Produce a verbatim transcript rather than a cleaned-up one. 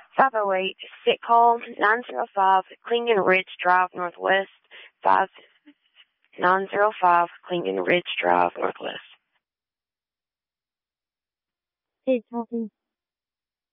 five oh eight, sit call nine zero five, Clingman Ridge Drive, Northwest, five nine zero five, Clingman Ridge Drive, Northwest. Hey, talking.